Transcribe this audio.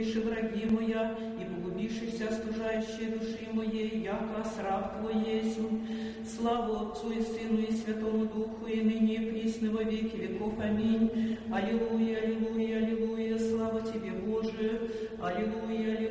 враги моя, и погубивши вся стужающая души моей, яко срав Твой есмь. Славу Отцу и Сыну и Святому Духу, и ныне и присно во веки веков. Аминь. Аллилуйя, аллилуйя, аллилуйя, слава Тебе, Боже. Аллилуйя, аллилуйя.